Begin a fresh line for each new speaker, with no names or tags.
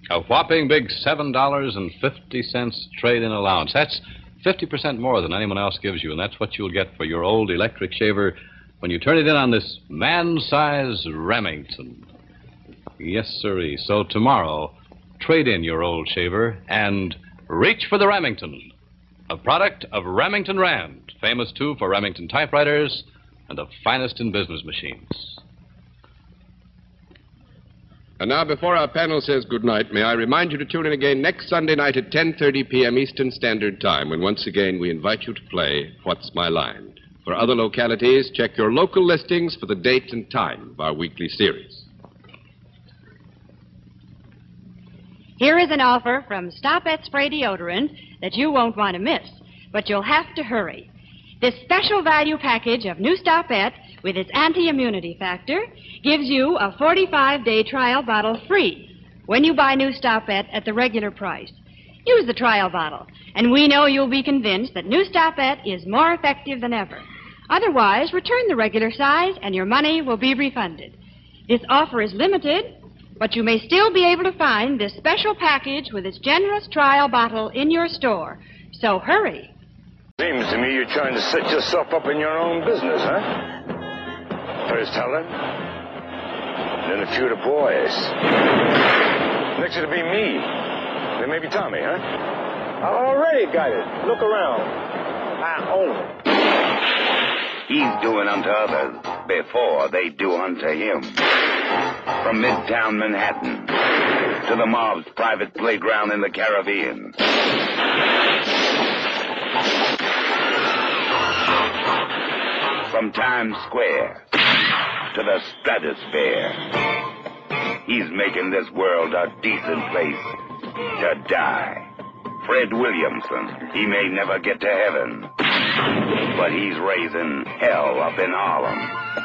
A whopping big $7.50 trade-in allowance. That's 50% more than anyone else gives you, and that's what you'll get for your old electric shaver when you turn it in on this man-size Remington. Yes, sirree. So tomorrow, trade in your old shaver and reach for the Remington, a product of Remington Rand, famous, too, for Remington typewriters and the finest in business machines.
And now, before our panel says goodnight, may I remind you to tune in again next Sunday night at 10:30 p.m. Eastern Standard Time, when once again we invite you to play What's My Line? For other localities, check your local listings for the date and time of our weekly series.
Here is an offer from Stop-At Spray Deodorant that you won't want to miss, but you'll have to hurry. This special value package of new Stop-At with its anti-immunity factor gives you a 45-day trial bottle free when you buy new Stop-At at the regular price. Use the trial bottle, and we know you'll be convinced that new Stop-At is more effective than ever. Otherwise, return the regular size and your money will be refunded. This offer is limited, but you may still be able to find this special package with its generous trial bottle in your store. So hurry.
Seems to me you're trying to set yourself up in your own business, huh? First Helen, then a few of the boys. Next it'll be me. Then maybe Tommy, huh?
I already got it. Look around. I own it.
He's doing unto others before they do unto him. From Midtown Manhattan to the mob's private playground in the Caribbean. From Times Square to the stratosphere. He's making this world a decent place to die. Fred Williamson, he may never get to heaven, but he's raising hell up in Harlem.